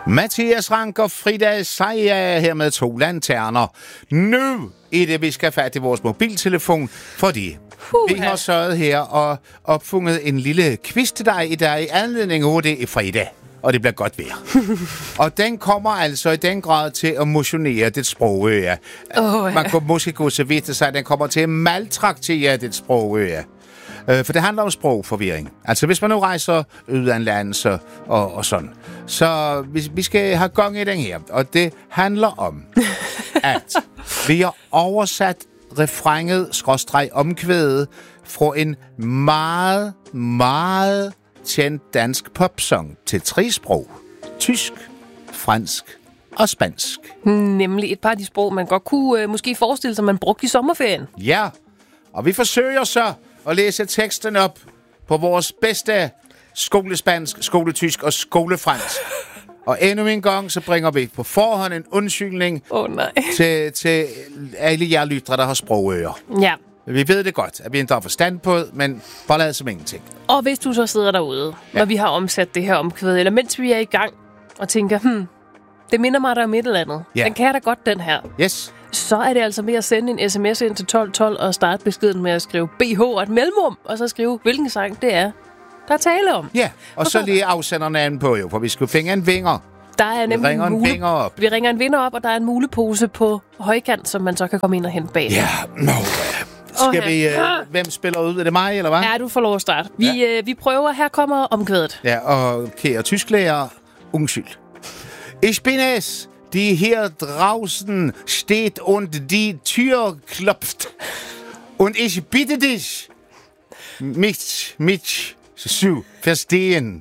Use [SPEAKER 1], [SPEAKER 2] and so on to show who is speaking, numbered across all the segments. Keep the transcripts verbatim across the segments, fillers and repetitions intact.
[SPEAKER 1] Mathias Rank og Frida Seja her med to lanterner. Nu er det, vi skal fat i vores mobiltelefon, fordi uh, vi har sørget her og opfundet en lille quiz til dig i dag i anledning af det i fredag. Og det bliver godt vejr. Og den kommer altså i den grad til at motionere dit sprogøre. Oh, ja. Man kunne måske gå så vidt at sige, at den kommer til at maltraktere dit sprogøre. Uh, for det handler om sprogforvirring. Altså hvis man nu rejser ud af en land så, og, og sådan. Så vi, vi skal have gang i den her. Og det handler om, at vi har oversat refrænget, skråstreg omkvædet fra en meget, meget kendt dansk popsang til tre sprog. Tysk, fransk og spansk.
[SPEAKER 2] Nemlig et par af de sprog, man godt kunne øh, måske forestille sig, man brugte i sommerferien.
[SPEAKER 1] Ja, og vi forsøger så at læse teksten op på vores bedste skolespansk, skoletysk og skolefransk. Og endnu en gang, så bringer vi på forhånd en undskyldning
[SPEAKER 2] oh, nej.
[SPEAKER 1] til, til alle jer lyttere, der har sprogører.
[SPEAKER 2] Ja.
[SPEAKER 1] Vi ved det godt, at vi ikke har forstand på det, men bare lad som ingenting.
[SPEAKER 2] Og hvis du så sidder derude, ja. når vi har omsat det her omkvæd, eller mens vi er i gang, og tænker, hmm, det minder mig der om et eller andet. Ja. Den kan jeg da godt, den her.
[SPEAKER 1] Yes.
[SPEAKER 2] Så er det altså med at sende en sms ind til tolv tolv og starte beskeden med at skrive B H og et mellemrum, og så skrive, hvilken sang det er, der er tale om.
[SPEAKER 1] Ja, og så lige afsenderne på jo, for vi skulle finde en vinger.
[SPEAKER 2] Der er nemlig
[SPEAKER 1] vi ringer en
[SPEAKER 2] mule...
[SPEAKER 1] vinger op.
[SPEAKER 2] Vi ringer en vinder op, og der er en mulepose på højkant, som man så kan komme ind og hente bag.
[SPEAKER 1] Ja, no. Skal okay. vi... Øh, hvem spiller ud? Er det mig, eller hvad?
[SPEAKER 2] Ja, du får lov at starte. Vi, ja. øh, vi prøver. Her kommer omkvædet.
[SPEAKER 1] Ja, og kære tysklærer, undskyld. Ich bin es, die hier draußen steht und die Tür klopft. Und ich bitte dich, mich, mich zu verstehen.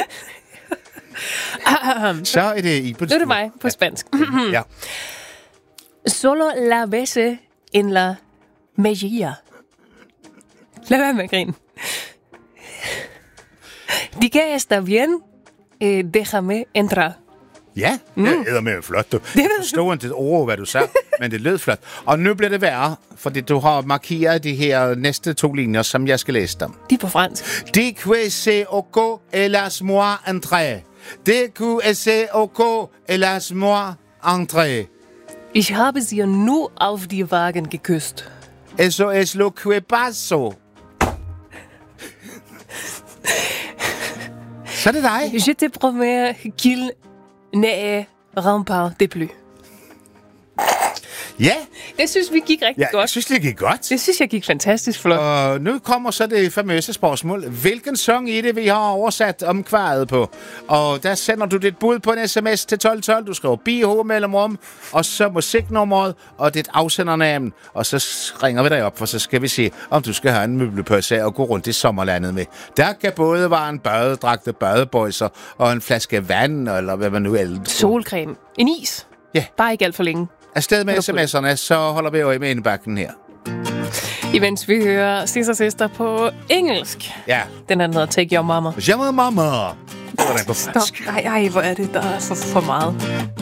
[SPEAKER 1] Så er det i på
[SPEAKER 2] Nu er det mig på spansk.
[SPEAKER 1] Ja.
[SPEAKER 2] Solo la bese en la mejilla. Lad være med at grine. Diga está bien, eh, déjame entrar.
[SPEAKER 1] Ja, mm. det er med flot, du. Det forstår ikke det ord, hvad du sagde, men det lød flot. Og nu bliver det værre, fordi du har markeret de her næste to linjer, som jeg skal læse dem.
[SPEAKER 2] De er på fransk.
[SPEAKER 1] De que oko elas moi entre. De que oko elas moi entre.
[SPEAKER 2] Ich habe sie nur auf die Wagen geküsst.
[SPEAKER 1] Eso es lo que paso. Så er det dig.
[SPEAKER 2] Je te promets qu'il n'est rempart de plus.
[SPEAKER 1] Ja.
[SPEAKER 2] Det synes vi gik rigtig
[SPEAKER 1] ja,
[SPEAKER 2] godt.
[SPEAKER 1] Jeg synes, det gik godt.
[SPEAKER 2] Det synes jeg gik fantastisk flot.
[SPEAKER 1] Og nu kommer så det famøse spørgsmål. Hvilken sang i det, vi har oversat omkvædet på? Og der sender du dit bud på en sms til tolv tolv. Du skriver B H mellemrum, og så musiknummeret og dit afsendernavn. Og så ringer vi dig op, for så skal vi se, om du skal have en møblepøsse og gå rundt i sommerlandet med. Der kan både være en badedragte, badebøjser og en flaske vand, eller hvad man nu ellers.
[SPEAKER 2] Solcreme. En is.
[SPEAKER 1] Ja.
[SPEAKER 2] Bare ikke alt for længe.
[SPEAKER 1] Afsted med sms'erne, så holder vi øje med indbakken her.
[SPEAKER 2] Imens vi hører Sister Sister på engelsk.
[SPEAKER 1] Ja.
[SPEAKER 2] Den anden hedder Take Your Mama.
[SPEAKER 1] Take Your Mama. Det var den på fransk.
[SPEAKER 2] Stop. Ej, ej, hvor er det, der er så, så meget.